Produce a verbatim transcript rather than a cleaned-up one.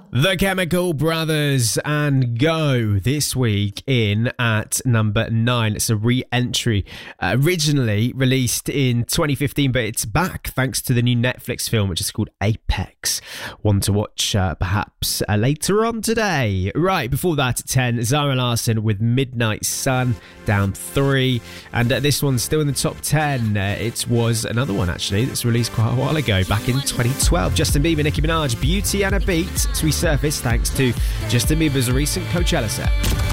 The Chemical Brothers and Go this week in at number nine. It's a re-entry, uh, originally released in twenty fifteen, but it's back thanks to the new Netflix film, which is called Apex. One to watch uh, perhaps uh, later on today. Right, before that at ten, Zara Larsson with Midnight Sun, down three. And uh, this one's still in the top ten. Uh, it was another one, actually, that's released quite a while ago, back in twenty twelve. Justin Bieber, Nicki Minaj, Beauty and a Beat. So we surfaced thanks to Justin Bieber's recent Coachella set.